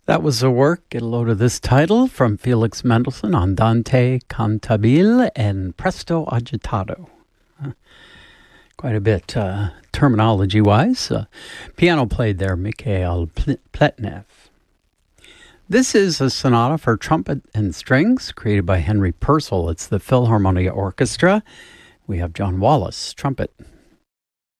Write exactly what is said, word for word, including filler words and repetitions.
That was a work, get a load of this title, from Felix Mendelssohn, Andante Cantabile and Presto Agitato. Uh, quite a bit uh, terminology-wise. Uh, piano played there, Mikhail Pletnev. This is a sonata for trumpet and strings created by Henry Purcell. It's the Philharmonia Orchestra. We have John Wallace, trumpet.